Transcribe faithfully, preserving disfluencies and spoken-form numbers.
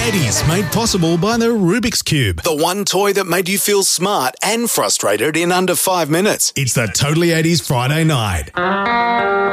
eighties made possible by the Rubik's Cube. The one toy that made you feel smart and frustrated in under five minutes. It's the Totally eighties Friday night.